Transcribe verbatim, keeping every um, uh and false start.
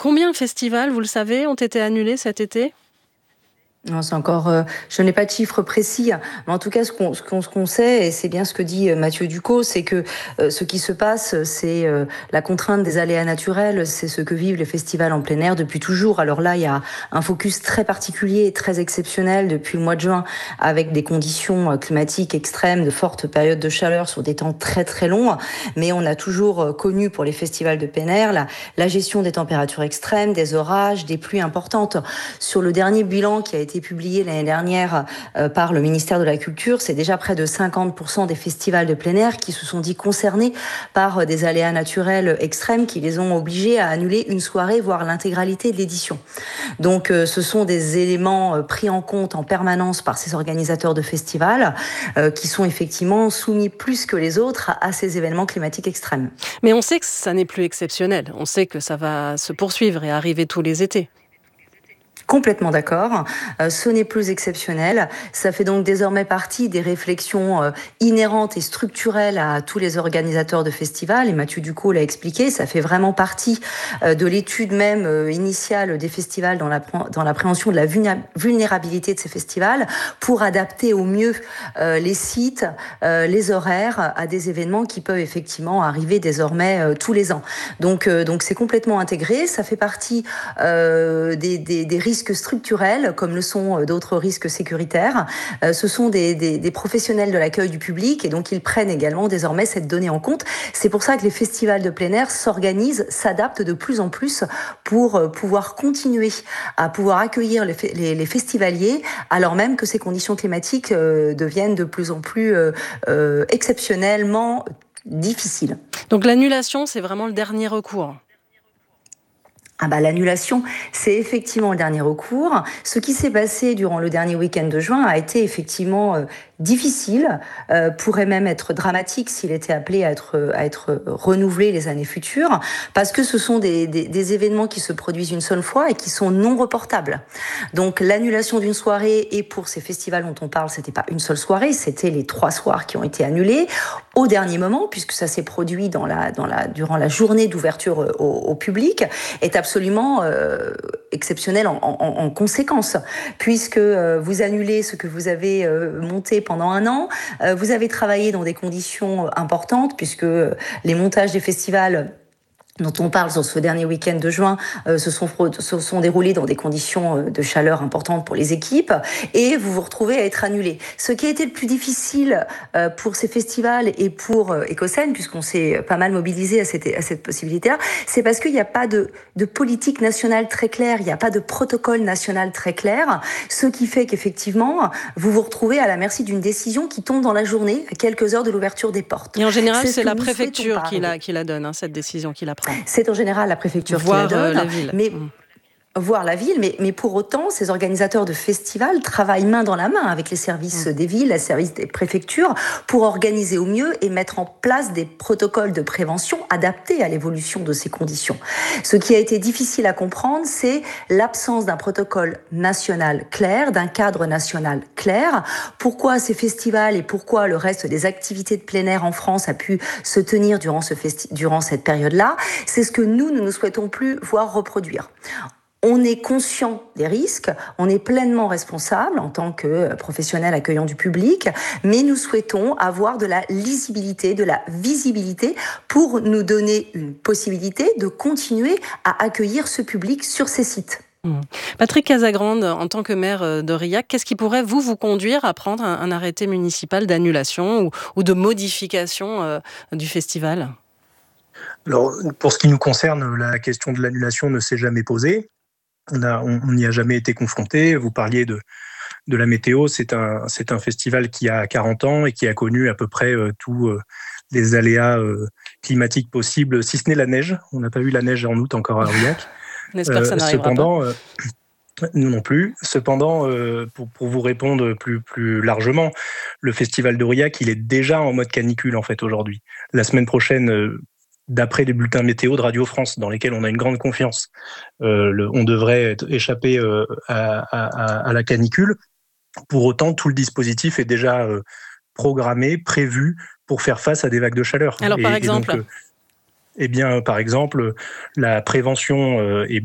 Combien de festivals, vous le savez, ont été annulés cet été ? Non, c'est encore, euh, je n'ai pas de chiffres précis, mais en tout cas, ce qu'on, ce qu'on, ce qu'on sait, et c'est bien ce que dit euh, Mathieu Ducos, c'est que euh, ce qui se passe, c'est euh, la contrainte des aléas naturels, c'est ce que vivent les festivals en plein air depuis toujours. Alors là, il y a un focus très particulier et très exceptionnel depuis le mois de juin, avec des conditions euh, climatiques extrêmes, de fortes périodes de chaleur sur des temps très très longs, mais on a toujours euh, connu pour les festivals de plein air la, la gestion des températures extrêmes, des orages, des pluies importantes. Sur le dernier bilan qui a été publié l'année dernière euh, par le ministère de la Culture, c'est déjà près de cinquante pour cent des festivals de plein air qui se sont dit concernés par euh, des aléas naturels extrêmes qui les ont obligés à annuler une soirée, voire l'intégralité de l'édition. Donc euh, ce sont des éléments euh, pris en compte en permanence par ces organisateurs de festivals euh, qui sont effectivement soumis plus que les autres à, à ces événements climatiques extrêmes. Mais on sait que ça n'est plus exceptionnel. On sait que ça va se poursuivre et arriver tous les étés. Complètement d'accord. Euh, ce n'est plus exceptionnel. Ça fait donc désormais partie des réflexions euh, inhérentes et structurelles à tous les organisateurs de festivals. Et Mathieu Ducos l'a expliqué, ça fait vraiment partie euh, de l'étude même euh, initiale des festivals dans, la, dans l'appréhension de la vulnérabilité de ces festivals pour adapter au mieux euh, les sites, euh, les horaires à des événements qui peuvent effectivement arriver désormais euh, tous les ans. Donc, euh, donc c'est complètement intégré. Ça fait partie euh, des, des, des risques structurels, comme le sont d'autres risques sécuritaires. Euh, ce sont des, des, des professionnels de l'accueil du public et donc ils prennent également désormais cette donnée en compte. C'est pour ça que les festivals de plein air s'organisent, s'adaptent de plus en plus pour pouvoir continuer à pouvoir accueillir les, les, les festivaliers alors même que ces conditions climatiques euh, deviennent de plus en plus euh, euh, exceptionnellement difficiles. Donc l'annulation, c'est vraiment le dernier recours. Ah bah, l'annulation, c'est effectivement le dernier recours. Ce qui s'est passé durant le dernier week-end de juin a été effectivement euh, difficile, euh, pourrait même être dramatique s'il était appelé à être, à être renouvelé les années futures, parce que ce sont des, des, des événements qui se produisent une seule fois et qui sont non reportables. Donc l'annulation d'une soirée, et pour ces festivals dont on parle, c'était pas une seule soirée, c'était les trois soirs qui ont été annulés au dernier moment, puisque ça s'est produit dans la, dans la, durant la journée d'ouverture au, au public, est absolument euh, exceptionnel en, en, en conséquence, puisque euh, vous annulez ce que vous avez euh, monté pendant un an, euh, vous avez travaillé dans des conditions importantes, puisque les montages des festivals dont on parle sur ce dernier week-end de juin euh, se, sont, se sont déroulés dans des conditions de chaleur importantes pour les équipes et vous vous retrouvez à être annulé. Ce qui a été le plus difficile euh, pour ces festivals et pour euh, Écoscène, puisqu'on s'est pas mal mobilisé à cette, à cette possibilité-là, c'est parce qu'il n'y a pas de, de politique nationale très claire, il n'y a pas de protocole national très clair, ce qui fait qu'effectivement, vous vous retrouvez à la merci d'une décision qui tombe dans la journée, à quelques heures de l'ouverture des portes. Et en général, c'est, c'est la préfecture qui la, qui la donne, hein, cette décision qui la prend. C'est en général la préfecture Voire qui la donne, euh, la ville. mais Mmh. voir la ville, mais, mais pour autant, ces organisateurs de festivals travaillent main dans la main avec les services mmh. des villes, les services des préfectures, pour organiser au mieux et mettre en place des protocoles de prévention adaptés à l'évolution de ces conditions. Ce qui a été difficile à comprendre, c'est l'absence d'un protocole national clair, d'un cadre national clair. Pourquoi ces festivals et pourquoi le reste des activités de plein air en France a pu se tenir durant, ce festi- durant cette période-là, c'est ce que nous, nous ne souhaitons plus voir reproduire. On est conscient des risques, on est pleinement responsable en tant que professionnel accueillant du public, mais nous souhaitons avoir de la lisibilité, de la visibilité pour nous donner une possibilité de continuer à accueillir ce public sur ces sites. Mmh. Patrick Casagrande, en tant que maire d'Aurillac, qu'est-ce qui pourrait vous, vous conduire à prendre un, un arrêté municipal d'annulation ou, ou de modification euh, du festival ? Alors, pour ce qui nous concerne, la question de l'annulation ne s'est jamais posée. On a, on n'y a jamais été confronté. Vous parliez de, de la météo. C'est un, c'est un festival qui a quarante ans et qui a connu à peu près euh, tous euh, les aléas euh, climatiques possibles, si ce n'est la neige. On n'a pas eu la neige en août encore à Aurillac. On espère que ça n'arrivera cependant, pas. Euh, nous non plus. Cependant, euh, pour, pour vous répondre plus, plus largement, le festival d'Aurillac, il est déjà en mode canicule en fait aujourd'hui. La semaine prochaine, euh, d'après les bulletins météo de Radio France, dans lesquels on a une grande confiance, euh, le, on devrait échapper euh, à, à, à la canicule. Pour autant, tout le dispositif est déjà euh, programmé, prévu pour faire face à des vagues de chaleur. Alors, et, par exemple et donc, euh, eh bien, par exemple, la prévention euh, est